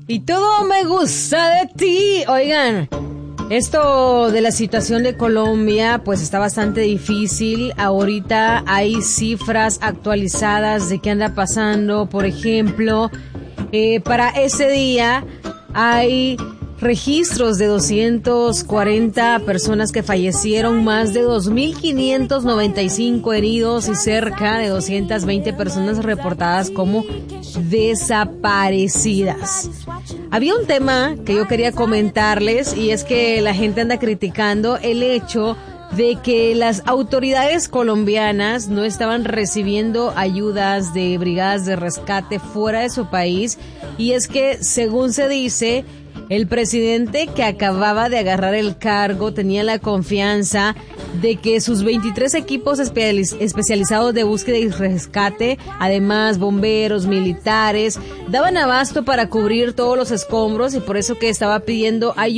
Y todo me gusta de ti. Oigan, esto de la situación de Colombia pues está bastante difícil. Ahorita hay cifras actualizadas de qué anda pasando. Por ejemplo, para ese día hay registros de 240 personas que fallecieron, más de 2.595 heridos y cerca de 220 personas reportadas como desaparecidas. Había un tema que yo quería comentarles y es que la gente anda criticando el hecho de que las autoridades colombianas no estaban recibiendo ayudas de brigadas de rescate fuera de su país, y es que, según se dice, el presidente que acababa de agarrar el cargo tenía la confianza de que sus 23 equipos especializados de búsqueda y rescate, además bomberos, militares, daban abasto para cubrir todos los escombros, y por eso que estaba pidiendo ayuda